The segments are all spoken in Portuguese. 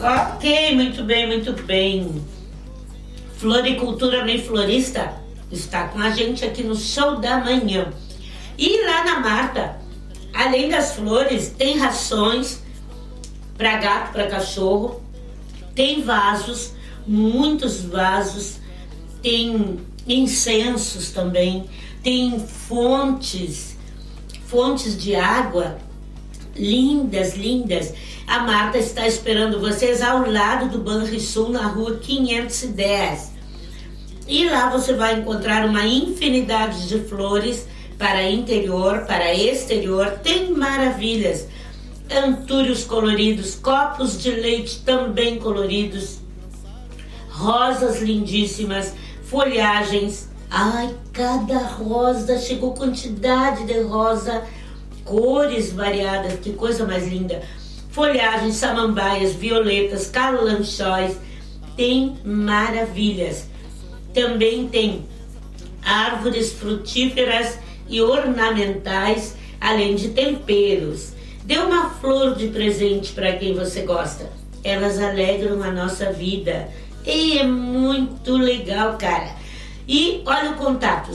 Ok, muito bem, muito bem. Floricultura Meio Florista está com a gente aqui no Show da Manhã. E lá na Marta, além das flores, tem rações para gato, para cachorro, tem vasos, muitos vasos, tem incensos também, tem fontes de água lindas, lindas. A Marta está esperando vocês ao lado do Banrisul, na rua 510. E lá você vai encontrar uma infinidade de flores para interior, para exterior. Tem maravilhas. Antúrios coloridos, copos de leite também coloridos, rosas lindíssimas, folhagens. Ai, cada rosa, chegou quantidade de rosa, cores variadas, que coisa mais linda. Folhagens, samambaias, violetas, calanchóis, tem maravilhas. Também tem árvores frutíferas e ornamentais, além de temperos. Dê uma flor de presente para quem você gosta. Elas alegram a nossa vida. E é muito legal, cara. E olha o contato,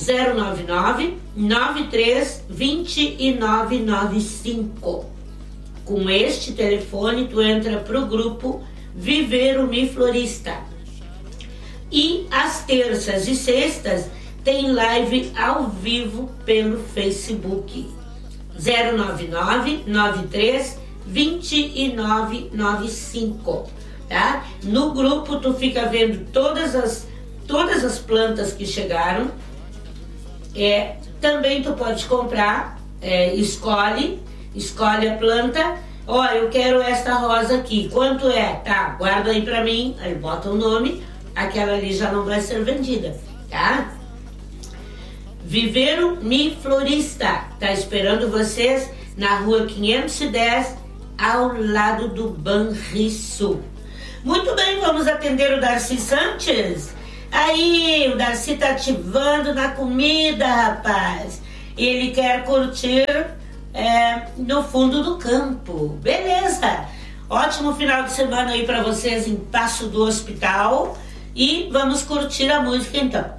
099-93-2995. Com este telefone, tu entra pro grupo Viver o Mi Florista. E às terças e sextas tem live ao vivo pelo Facebook. 099-93-2995, tá? No grupo tu fica vendo todas as plantas que chegaram. Também tu pode comprar, escolhe a planta. Ó, eu quero esta rosa aqui, quanto é? Tá, guarda aí pra mim, aí bota o nome, aquela ali já não vai ser vendida, tá? Viveiro Mi Florista tá esperando vocês na rua 510, ao lado do Banrisul. Muito bem, vamos atender o Darcy Sanches. Aí, o Darcy tá ativando na comida, rapaz. Ele quer curtir no fundo do campo. Beleza. Ótimo final de semana aí pra vocês em Passo do Hospital. E vamos curtir a música então.